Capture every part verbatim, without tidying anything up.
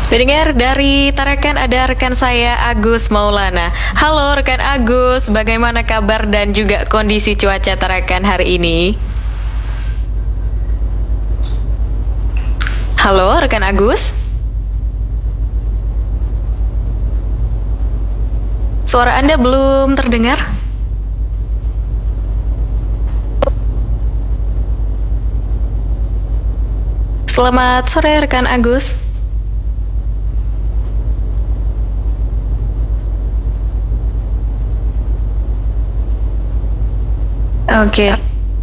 Pendengar dari Tarakan ada rekan saya Agus Maulana. Halo rekan Agus, bagaimana kabar dan juga kondisi cuaca Tarakan hari ini? Halo rekan Agus. Suara Anda belum terdengar? Selamat sore rekan Agus. Oke. Okay.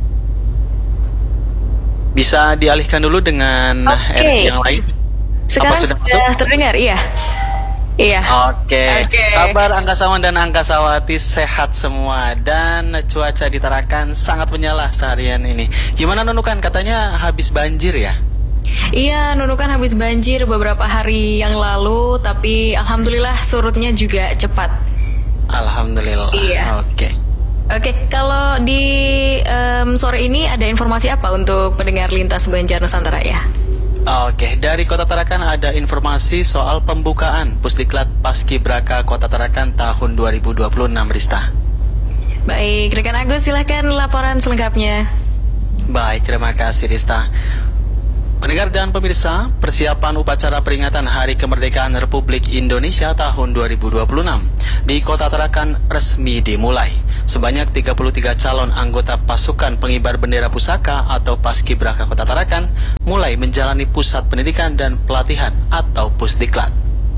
Bisa dialihkan dulu dengan okay. R F yang lain. Sekarang sudah, sudah terdengar, iya. Iya. Oke. Okay. Okay. Kabar angkasawan dan angkasawati sehat semua dan cuaca di Tarakan sangat menyala seharian ini. Gimana Nunukan? Katanya habis banjir ya? Iya, Nunukan habis banjir beberapa hari yang lalu, tapi alhamdulillah surutnya juga cepat. Alhamdulillah. Iya. Oke. Okay. Oke, kalau di um, sore ini ada informasi apa untuk pendengar Lintas Banjar Nusantara ya? Oke, dari Kota Tarakan ada informasi soal pembukaan Pusdiklat Paskibraka Kota Tarakan tahun dua ribu dua puluh enam, Rista. Baik, rekan Agus silahkan laporan selengkapnya. Baik, terima kasih Rista. Pendengar dan pemirsa, persiapan upacara peringatan Hari Kemerdekaan Republik Indonesia tahun dua ribu dua puluh enam di Kota Tarakan resmi dimulai. Sebanyak tiga puluh tiga calon anggota pasukan pengibar bendera pusaka atau Paskibraka Kota Tarakan mulai menjalani pusat pendidikan dan pelatihan atau Pusdiklat.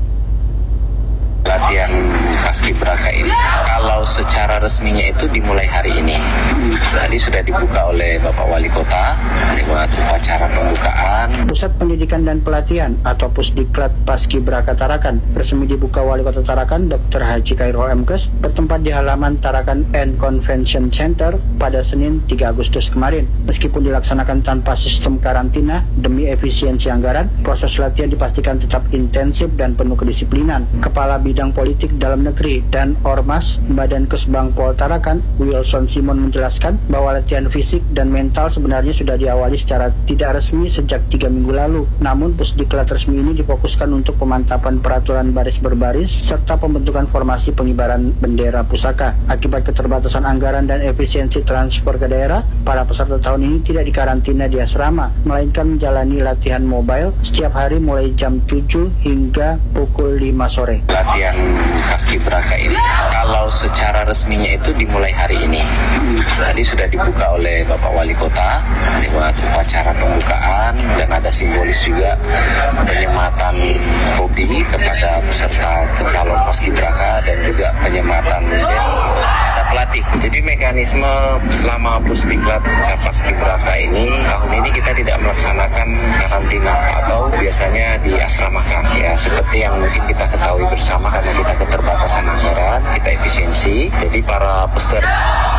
Latihan Paskibraka ini kalau secara resminya itu dimulai hari ini. Tadi sudah dibuka oleh Bapak Wali Kota lewat upacara pembukaan. Pusat Pendidikan dan Pelatihan atau Pusdiklat Paskibraka Tarakan resmi dibuka Wali Kota Tarakan Doktor Haji Khairul Emkes bertempat di halaman Tarakan and Convention Center pada Senin tiga Agustus kemarin. Meskipun dilaksanakan tanpa sistem karantina demi efisiensi anggaran, proses latihan dipastikan tetap intensif dan penuh kedisiplinan. Kepala Bidang Politik Dalam Negeri dan Ormas Badan Kesbang Pol Tarakan, Wilson Simon menjelaskan bahwa latihan fisik dan mental sebenarnya sudah diawali secara tidak resmi sejak tiga minggu lalu. Namun Pusdiklat resmi ini difokuskan untuk pemantapan peraturan baris berbaris serta pembentukan formasi pengibaran bendera pusaka. Akibat keterbatasan anggaran dan efisiensi transfer ke daerah, para peserta tahun ini tidak dikarantina di asrama, melainkan menjalani latihan mobile setiap hari mulai jam tujuh hingga pukul lima sore. Latihan Paskibraka ini kalau secara resminya itu dimulai hari ini. Tadi sudah dibuka oleh Bapak Wali Kota lewat upacara pembukaan dan ada simbolis juga penyematan hobi kepada peserta calon Paskibraka dan juga penyematan ada pelatih. Jadi mekanisme selama Pusdiklat Paskibraka ini tahun ini kita tidak melaksanakan karantina atau biasanya di asramakan ya, seperti yang mungkin kita ketahui bersama karena kita keterbatasan anggaran, kita efisiensi. Jadi para peserta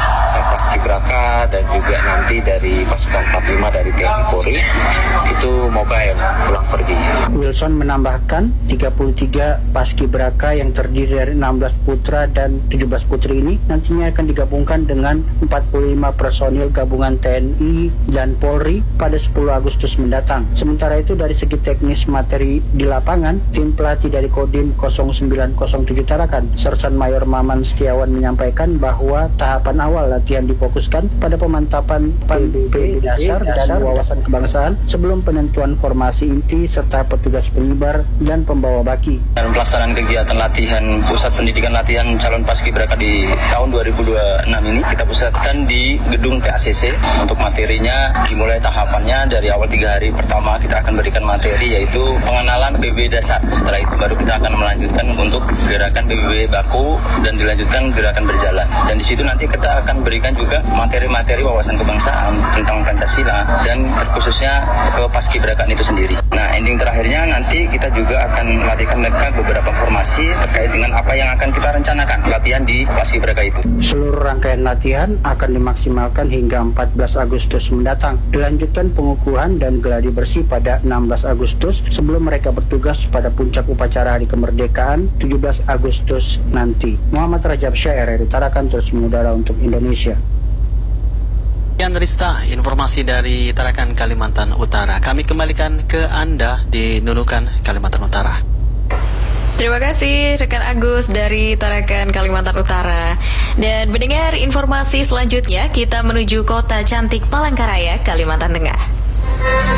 Paskibraka dan juga nanti dari pasukan empat puluh lima dari T N I Polri itu mobile pulang pergi. Wilson menambahkan tiga puluh tiga Paskibraka yang terdiri dari enam belas putra dan tujuh belas putri ini nantinya akan digabungkan dengan empat puluh lima personil gabungan T N I dan Polri pada sepuluh Agustus mendatang. Sementara itu dari segi teknis materi di lapangan, tim pelatih dari Kodim nol sembilan nol tujuh Tarakan, Sersan Mayor Maman Setiawan menyampaikan bahwa tahapan awal latihan difokuskan pada pemantapan P B B dasar dan wawasan kebangsaan sebelum penentuan formasi inti serta petugas pengibar dan pembawa baki. Dalam pelaksanaan kegiatan latihan Pusat Pendidikan Latihan Calon Paskibraka di tahun dua ribu dua puluh enam ini kita pusatkan di gedung T A C C. Untuk materinya dimulai tahapannya dari awal tiga hari pertama kita akan berikan materi yaitu pengenalan P B B dasar. Setelah itu baru kita akan melanjutkan untuk gerakan P B B baku dan dilanjutkan gerakan berjalan. Dan di situ nanti kita akan berikan juga materi-materi wawasan kebangsaan tentang Pancasila dan terkhususnya ke Paskibrakaan itu sendiri. Nah, ending terakhirnya nanti kita juga akan melatihkan mereka beberapa informasi terkait dengan apa yang akan kita rencanakan latihan di Paskibraka itu. Seluruh rangkaian latihan akan dimaksimalkan hingga empat belas Agustus mendatang. Dilanjutkan pengukuhan dan geladi bersih pada enam belas Agustus sebelum mereka bertugas pada puncak upacara Hari Kemerdekaan tujuh belas Agustus nanti. Muhammad Rajab Syah, R R I Tarakan, terus mengudara untuk Indonesia. Yan Rista, informasi dari Tarakan, Kalimantan Utara. Kami kembalikan ke Anda di Nunukan, Kalimantan Utara. Terima kasih rekan Agus dari Tarakan, Kalimantan Utara. Dan mendengar informasi selanjutnya, kita menuju kota cantik Palangkaraya, Kalimantan Tengah.